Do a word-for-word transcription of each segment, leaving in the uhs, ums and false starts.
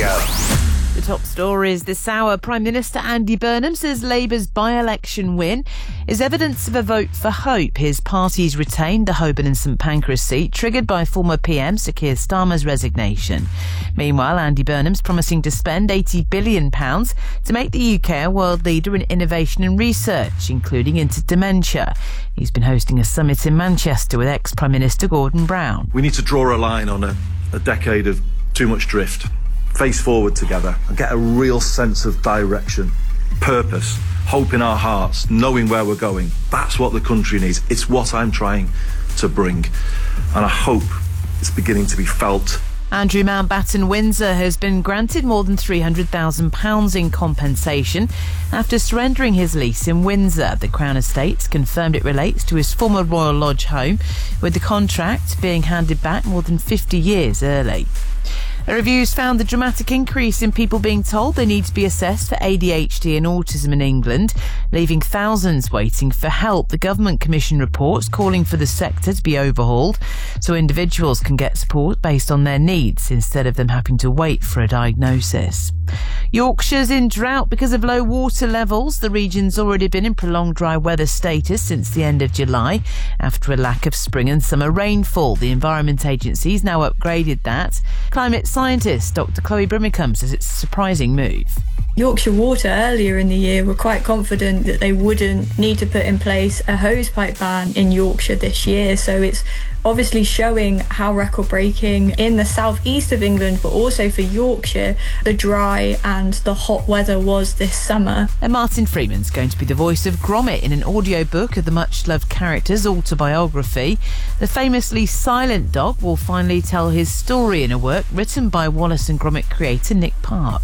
Radio. The top stories this hour. Prime Minister Andy Burnham says Labour's by-election win is evidence of a vote for hope. His party's retained the Holborn and St Pancras seat, triggered by former P M Sir Keir Starmer's resignation. Meanwhile, Andy Burnham's promising to spend eighty billion pounds to make the U K a world leader in innovation and research, including into dementia. He's been hosting a summit in Manchester with ex-Prime Minister Gordon Brown. We need to draw a line on a, a decade of too much drift. Face forward together and get a real sense of direction, purpose, hope in our hearts, knowing where we're going. That's what the country needs. It's what I'm trying to bring. And I hope it's beginning to be felt. Andrew Mountbatten Windsor has been granted more than three hundred thousand pounds in compensation after surrendering his lease in Windsor. The Crown Estates confirmed it relates to his former Royal Lodge home, with the contract being handed back more than fifty years early. A review's found the dramatic increase in people being told they need to be assessed for A D H D and autism in England, leaving thousands waiting for help. The Government Commission reports calling for the sector to be overhauled so individuals can get support based on their needs instead of them having to wait for a diagnosis. Yorkshire's in drought because of low water levels. The region's already been in prolonged dry weather status since the end of July after a lack of spring and summer rainfall. The Environment Agency's now upgraded that. Climate scientist Doctor Chloe Brimicombe says it's a surprising move. Yorkshire Water earlier in the year were quite confident that they wouldn't need to put in place a hosepipe ban in Yorkshire this year, so it's obviously showing how record-breaking in the southeast of England, but also for Yorkshire, the dry and the hot weather was this summer. And Martin Freeman's going to be the voice of Gromit in an audiobook of the much-loved character's autobiography. The famously silent dog will finally tell his story in a work written by Wallace and Gromit creator Nick Park.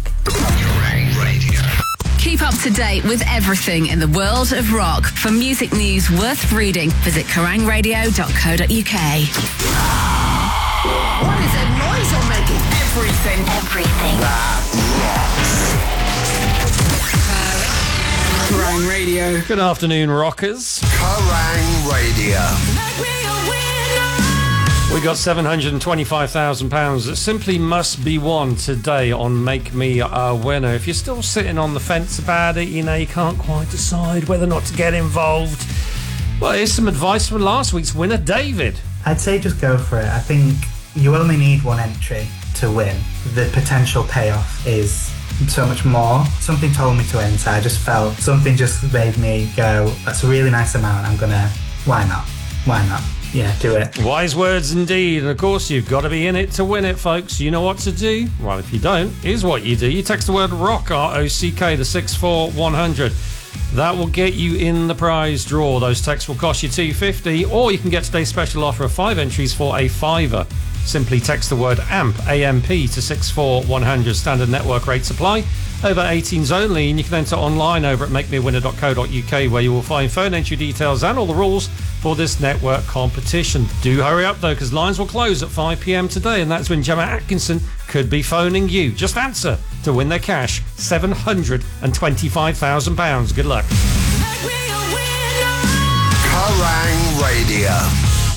Keep up to date with everything in the world of rock. For music news worth reading, visit kerrang radio dot co dot uk. What is that noise you're making? Everything. Everything. That rocks. Kerrang Radio. Good afternoon, rockers. Kerrang Radio. We got seven hundred twenty-five thousand pounds that simply must be won today on Make Me a Winner. If you're still sitting on the fence about it, you know, you can't quite decide whether or not to get involved. Well, here's some advice from last week's winner, David. I'd say just go for it. I think you only need one entry to win. The potential payoff is so much more. Something told me to enter. I just felt something just made me go, that's a really nice amount. I'm gonna, why not? Why not? Yeah, do it. Wise words indeed. And of course, you've got to be in it to win it, folks. You know what to do? Well, if you don't, here's what you do. You text the word ROCK, R O C K, to six four one hundred. That will get you in the prize draw. Those texts will cost you two pounds fifty, or you can get today's special offer of five entries for a fiver. Simply text the word AMP, A M P, to six four one hundred. Standard network rate supply. Over eighteens only, and you can enter online over at make me a winner dot co dot uk, where you will find phone entry details and all the rules for this network competition. Do hurry up though, because lines will close at five p.m. today, and that's when Gemma Atkinson could be phoning you. Just answer to win their cash, seven hundred twenty-five thousand pounds. Good luck. Kerrang Radio.